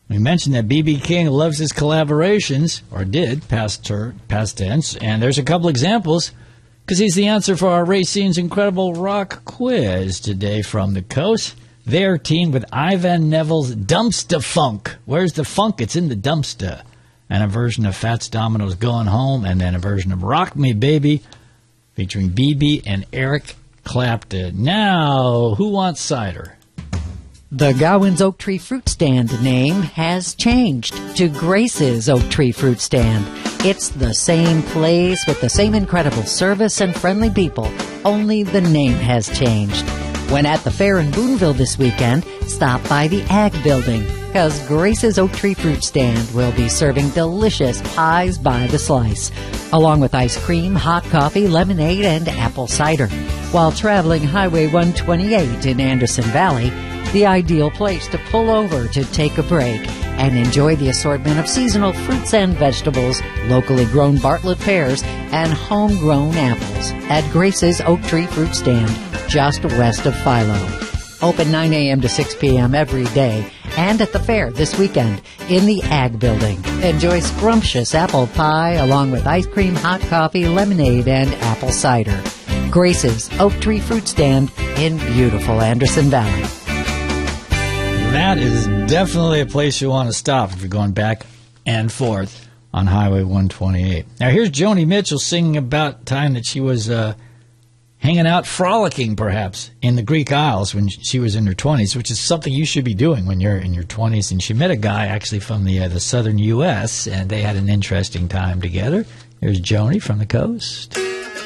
We mentioned that B.B. King loves his collaborations, or did, past tense, and there's a couple examples, because he's the answer for our Racine's Incredible Rock Quiz today from the coast. They're teamed with Ivan Neville's Dumpster Funk. Where's the funk? It's in the dumpster. And a version of Fats Domino's Going Home, and then a version of Rock Me Baby, featuring B.B. and Eric Clapton. Now, who wants cider? The Gowans Oak Tree Fruit Stand name has changed to Grace's Oak Tree Fruit Stand. It's the same place with the same incredible service and friendly people, only the name has changed. When at the fair in Boonville this weekend, stop by the Ag Building, because Grace's Oak Tree Fruit Stand will be serving delicious pies by the slice, along with ice cream, hot coffee, lemonade, and apple cider. While traveling Highway 128 in Anderson Valley, the ideal place to pull over to take a break and enjoy the assortment of seasonal fruits and vegetables, locally grown Bartlett pears, and homegrown apples at Grace's Oak Tree Fruit Stand, just west of Philo. Open 9 a.m. to 6 p.m. every day, and at the fair this weekend in the Ag Building. Enjoy scrumptious apple pie along with ice cream, hot coffee, lemonade, and apple cider. Grace's Oak Tree Fruit Stand in beautiful Anderson Valley. That is definitely a place you want to stop if you're going back and forth on Highway 128. Now, here's Joni Mitchell singing about time that she was hanging out, frolicking, perhaps, in the Greek Isles when she was in her 20s, which is something you should be doing when you're in your 20s. And she met a guy, actually, from the southern U.S., and they had an interesting time together. Here's Joni from the coast.